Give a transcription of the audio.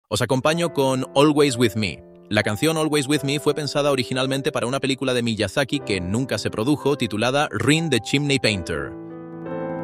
Os acompaño con Always With Me. La canción Always With Me fue pensada originalmente para una película de Miyazaki que nunca se produjo, titulada Rin the Chimney Painter.